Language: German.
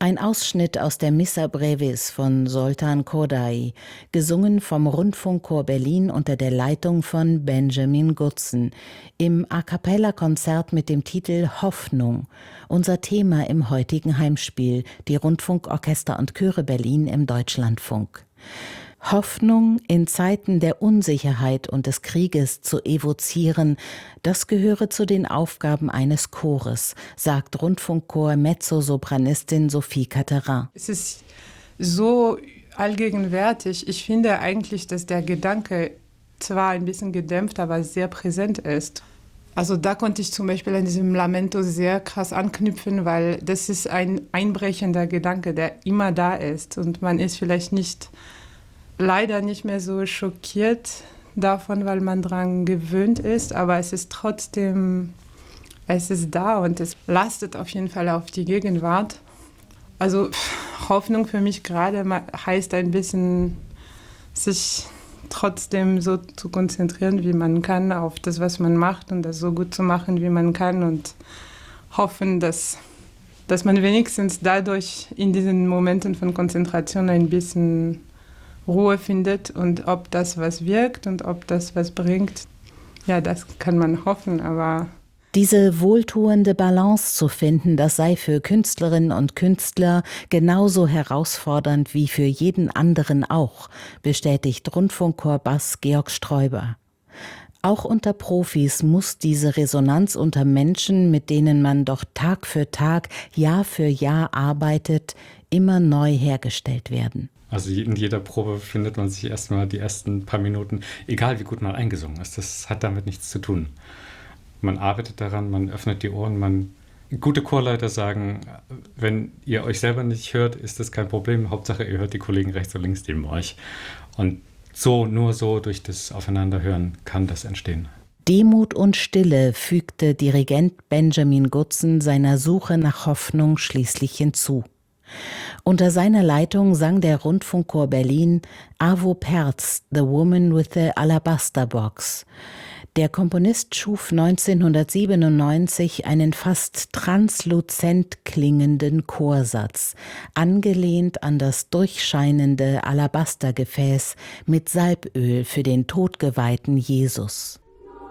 Ein Ausschnitt aus der Missa Brevis von Zoltán Kodály, gesungen vom Rundfunkchor Berlin unter der Leitung von Benjamin Gutzen, im A-cappella-Konzert mit dem Titel Hoffnung, unser Thema im heutigen Heimspiel, die Rundfunkorchester und Chöre Berlin im Deutschlandfunk. Hoffnung in Zeiten der Unsicherheit und des Krieges zu evozieren, das gehöre zu den Aufgaben eines Chores, sagt Rundfunkchor Mezzosopranistin Sophie Catterin. Es ist so allgegenwärtig. Ich finde eigentlich, dass der Gedanke zwar ein bisschen gedämpft, aber sehr präsent ist. Also da konnte ich zum Beispiel an diesem Lamento sehr krass anknüpfen, weil das ist ein einbrechender Gedanke, der immer da ist. Und man ist vielleicht leider nicht mehr so schockiert davon, weil man daran gewöhnt ist, aber es ist trotzdem, es ist da und es lastet auf jeden Fall auf die Gegenwart. Also Hoffnung für mich gerade heißt ein bisschen, sich trotzdem so zu konzentrieren, wie man kann, auf das, was man macht und das so gut zu machen, wie man kann und hoffen, dass man wenigstens dadurch in diesen Momenten von Konzentration ein bisschen Ruhe findet und ob das was wirkt und ob das was bringt, ja, das kann man hoffen, aber diese wohltuende Balance zu finden, das sei für Künstlerinnen und Künstler genauso herausfordernd wie für jeden anderen auch, bestätigt Rundfunkchor-Bass Georg Sträuber. Auch unter Profis muss diese Resonanz unter Menschen, mit denen man doch Tag für Tag, Jahr für Jahr arbeitet, immer neu hergestellt werden. Also in jeder Probe findet man sich erstmal die ersten paar Minuten, egal wie gut man eingesungen ist, das hat damit nichts zu tun. Man arbeitet daran, man öffnet die Ohren, gute Chorleiter sagen, wenn ihr euch selber nicht hört, ist das kein Problem, Hauptsache ihr hört die Kollegen rechts und links neben euch. Und nur so durch das Aufeinanderhören kann das entstehen. Demut und Stille fügte Dirigent Benjamin Gutzen seiner Suche nach Hoffnung schließlich hinzu. Unter seiner Leitung sang der Rundfunkchor Berlin Arvo Pärt's The Woman with the Alabaster Box. Der Komponist schuf 1997 einen fast transluzent klingenden Chorsatz, angelehnt an das durchscheinende Alabastergefäß mit Salböl für den todgeweihten Jesus.